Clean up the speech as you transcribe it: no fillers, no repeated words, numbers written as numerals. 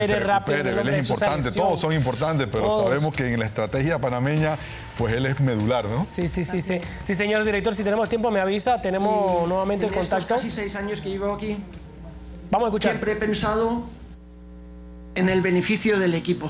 Él es importante, todos son importantes, pero sabemos que en la estrategia panameña, pues él es medular, ¿no? Sí, señor director, si tenemos tiempo me avisa, tenemos nuevamente el contacto. Casi 6 años que llevo aquí, vamos a escuchar. Siempre he pensado en el beneficio del equipo.